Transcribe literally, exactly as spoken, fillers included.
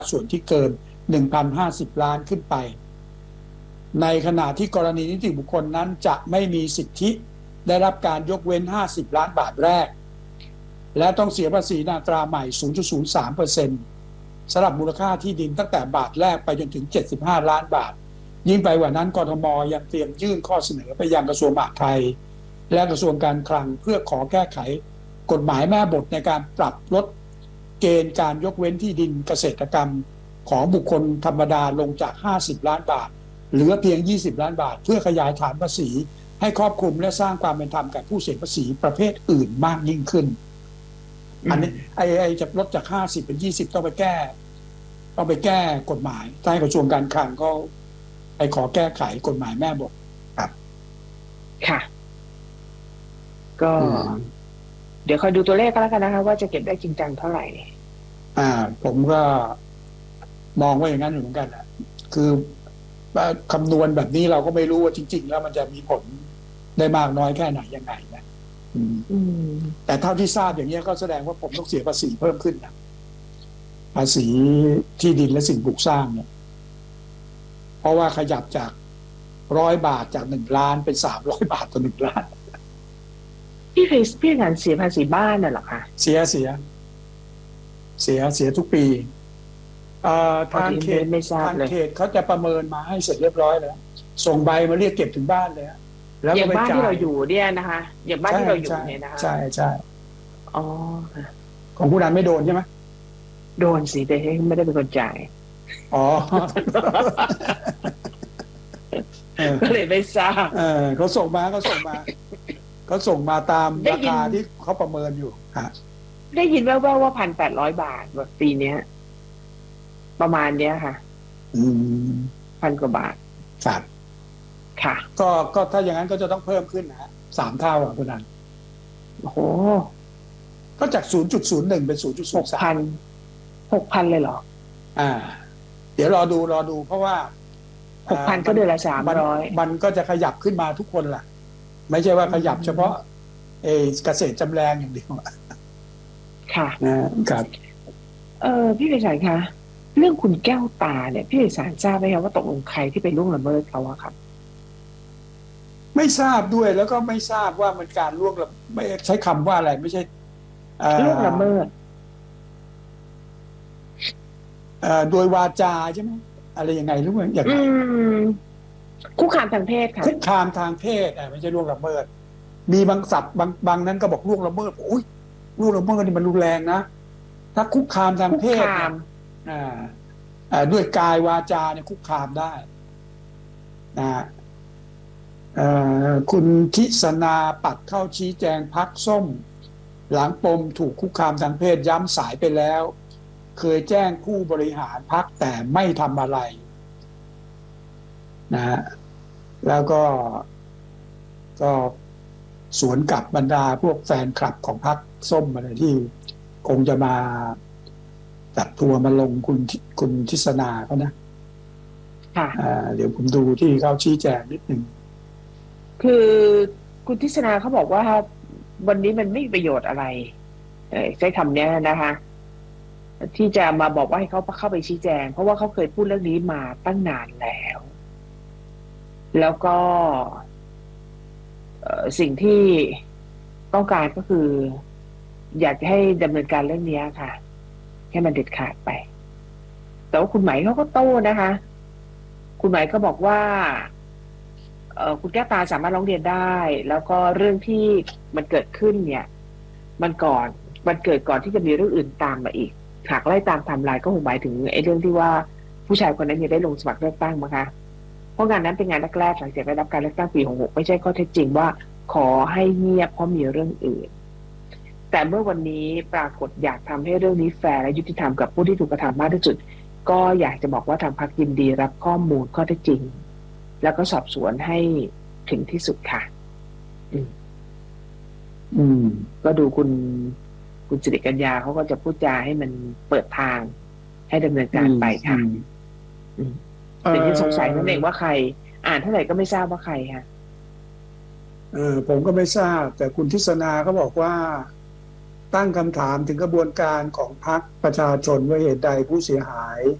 ส่วนที่เกิน หนึ่งพันห้าสิบ ล้านขึ้นไปในขณะที่กรณีนิติบุคคลนั้นจะไม่มีสิทธิได้รับการยกเว้นห้าสิบล้านบาทแรกและต้องเสียภาษีอัตราใหม่ ศูนย์จุดศูนย์สามเปอร์เซ็นต์ สำหรับมูลค่าที่ดินตั้งแต่บาทแรกไปจนถึงเจ็ดสิบห้าล้านบาทยิ่งไปกว่านั้นกทม.ยังเตรียมยื่นข้อเสนอไปยังกระทรวงมหาดไทยและกระทรวงการคลังเพื่อขอแก้ไขกฎหมายแม่บทในการปรับลดเกณฑ์การยกเว้นที่ดินเกษตรกรรมของบุคคลธรรมดาลงจากห้าสิบล้านบาทเหลือเพียงยี่สิบล้านบาทเพื่อขยายฐานภาษีให้ครอบคลุมและสร้างความเป็นธรรมกับผู้เสียภาษีประเภทอื่นมากยิ่งขึ้นอันนี้ไอ้ไอ้จะลดจากห้าสิบเป็นยี่สิบต้องไปแก้ต้องไปแก้กฎหมายใต้กระทรวงการคลังก็ไปขอแก้ไขกฎหมายแม่บทครับค่ะก็เดี๋ยวคอยดูตัวเลขก็แล้วกันนะคะว่าจะเก็บได้จริงจังเท่าไหร่อ่าผมก็มองว่าอย่างนั้นอยู่เหมือนกันนะคือคำนวณแบบนี้เราก็ไม่รู้ว่าจริงๆแล้วมันจะมีผลได้มากน้อยแค่ไหนยังไงนะแต่เท่าที่ทราบอย่างนี้ก็แสดงว่าผมต้องเสียภาษีเพิ่มขึ้นนะภาษีที่ดินและสิ่งปลูกสร้างเนี่ยเพราะว่าขยับจากร้อยบาทจากหนึ่งล้านเป็นสามร้อยบาทต่อหนึ่งล้านพี่เคยพี่งานเสียภาษีบ้านน่ะหรอคะเสียเสียเสียเสียทุกปีทางเขตทางเขตเขาจะประเมินมาให้เสร็จเรียบร้อยแล้วส่งใบมาเรียกเก็บถึงบ้านเลยแล้วอย่างบ้านที่เราอยู่เนี่ยนะคะอย่างบ้านที่เราอยู่เนี่ยนะคะใช่ใช่อ๋อของผู้นั้นไม่โดนใช่ไหมโดนสิแต่ไม่ได้เป็นคนจ่ายอ๋อก็เลยไม่ทราบเออเขาส่งมาเขาส่งมาเขาส่งมาตามราคาที่เขาประเมินอยู่ฮะได้ยินแว่วๆว่าพันแปดร้อยบาทแบบปีเนี้ยประมาณเนี้ยค่ะอืมพันกว่าบาทครับค่ะก็ก็ถ้าอย่างนั้นก็จะต้องเพิ่มขึ้นนะสามเท่าอ่ะคุณนันโอ้โหก็จาก ศูนย์จุดศูนย์หนึ่ง เป็น ศูนย์จุดศูนย์สามพันหกพันเลยเหรออ่าเดี๋ยวรอดูรอดูเพราะว่าหกพัน ก็เดือนละสามร้อยมันก็จะขยับขึ้นมาทุกคนแหละไม่ใช่ว่าขยับเฉพาะเอเกษตรจำแรงอย่างเดียวค่ะนะครับเออพี่ไพศาลคะเรื่องคุณแก้วตาเนี่ยพี่ไพศาลทราบไหมคะว่าตกลงใครที่ไปล่วงละเมิดเขาอะครับไม่ทราบด้วยแล้วก็ไม่ทราบว่ามันการล่วงละไม่ใช้คำว่าอะไรไม่ใช่ล่วงละเมิดโดยวาจาใช่ไหมอะไรยังไงหรือว่าอย่างไรคุกคามทางเพศค่ะคุกคามทางเพศอ่ะไม่ใช่ล่วงละเมิดมีบางศัพท์บางบางนั้นก็บอกล่วงละเมิดอุ้ยล่วงละเมิดนี่มันรุนแรงนะถ้าคุกคามทางเพศอ่าอ่าด้วยกายวาจาเนี่ยคุกคามได้นะคุณทิศนาปัดเข้าชี้แจงพรรคส้มหลังปมถูกคุกคามทางเพศย้ำสายไปแล้วเคยแจ้งผู้บริหารพรรคแต่ไม่ทำอะไรนะฮะแล้วก็ก็สวนกับบรรดาพวกแฟนคลับของพรรคส้มอะไรที่คงจะมาจัดทัวร์มาลงคุณคุณทิศนาเขานะค่ะเดี๋ยวผมดูที่เขาชี้แจงนิดนึงคือคุณทิศนาเขาบอกว่าวันนี้มันไม่มีประโยชน์อะไรใช้คำนี้นะคะที่จะมาบอกว่าให้เขาเข้าไปชี้แจงเพราะว่าเขาเคยพูดเรื่องนี้มาตั้งนานแล้วแล้วก็สิ่งที่ต้องการก็คืออยากจะให้ดำเนินการเรื่องนี้ค่ะให้มันเด็ดขาดไปแต่ว่าคุณไหมเขาก็โต้นะคะคุณไหมก็บอกว่าคุณแก้วตาสามารถร้องเรียนได้แล้วก็เรื่องที่มันเกิดขึ้นเนี่ยมันก่อนมันเกิดก่อนที่จะมีเรื่องอื่นตามมาอีกหากไล่ตามไทม์ไลน์ก็คงหมายถึงไอ้เรื่องที่ว่าผู้ชายคนนั้นยังได้ลงสมัครเลือกตั้งมั้งคะเพราะงานนั้นเป็นงานแรกๆหลังจากได้รับการเลือกตั้งปีหกหกไม่ใช่ข้อเท็จจริงว่าขอให้เงียบเพราะมีเรื่องอื่นแต่เมื่อวันนี้ปรากฏอยากทำให้เรื่องนี้แฟร์และยุติธรรมกับผู้ที่ถูกกระทำมากที่สุดก็อยากจะบอกว่าทางพรรคยินดีรับข้อมูลข้อเท็จจริงแล้วก็สอบสวนให้ถึงที่สุดค่ะอืมอืมก็ดูคุณคุณสิริกัญญาเขาก็จะพูดจาให้มันเปิดทางให้ดำเนินการไปค่ะแต่ที่สงสัยนั่นเองว่าใครอ่านเท่าไหร่ก็ไม่ทราบว่าใครค่ะเออผมก็ไม่ทราบแต่คุณทิศนาเขาบอกว่าตั้งคำถามถึงกระบวนการของพรรคประชาชนว่าเหตุใดผู้เสียหาย